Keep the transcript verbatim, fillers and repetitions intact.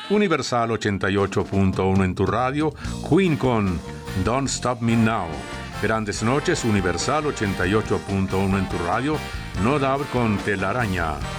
Universal ochenta y ocho punto uno en tu radio, Queen con Don't Stop Me Now. Grandes noches, Universal ochenta y ocho punto uno en tu radio, No Doubt con Telaraña.